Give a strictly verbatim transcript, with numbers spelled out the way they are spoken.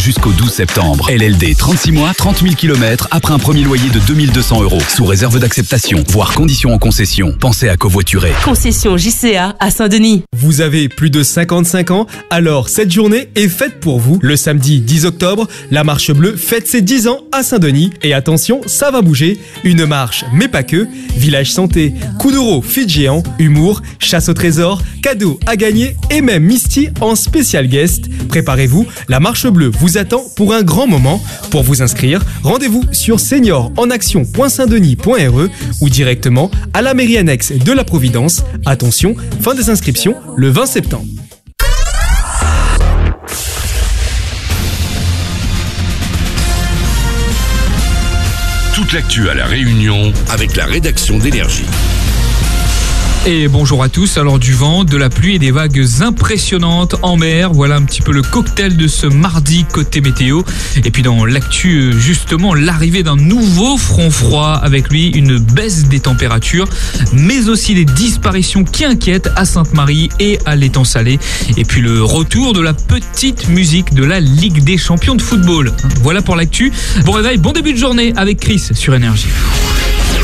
Jusqu'au douze septembre. L L D trente-six mois, trente mille kilomètres après un premier loyer de deux mille deux cents euros. Sous réserve d'acceptation, voire conditions en concession. Pensez à covoiturer. Concession J C A à Saint-Denis. Vous avez plus de cinquante-cinq ans? Alors cette journée est faite pour vous. Le samedi dix octobre, la Marche Bleue fête ses dix ans à Saint-Denis. Et attention, ça va bouger. Une marche, mais pas que. Village santé, coup d'euro, feat géant, humour, chasse au trésor, cadeaux à gagner et même Misty en spécial guest. Préparez-vous, la Marche Bleue vous attend pour un grand moment. Pour vous inscrire, rendez-vous sur senior en action point saint denis point r e ou directement à la mairie annexe de la Providence. Attention, fin des inscriptions le vingt septembre. Toute l'actu à La Réunion avec la rédaction d'Énergie. Et bonjour à tous. Alors du vent, de la pluie et des vagues impressionnantes en mer. Voilà un petit peu le cocktail de ce mardi côté météo. Et puis dans l'actu, justement, l'arrivée d'un nouveau front froid. Avec lui, une baisse des températures, mais aussi des disparitions qui inquiètent à Sainte-Marie et à l'Étang Salé. Et puis le retour de la petite musique de la Ligue des champions de football. Voilà pour l'actu. Bon réveil, bon début de journée avec Chris sur Énergie.